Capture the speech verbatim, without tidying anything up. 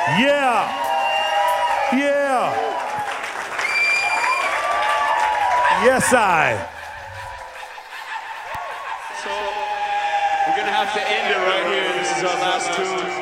Yeah. Yeah. Yes, I. So we're gonna have to end it right here. This is our last tune.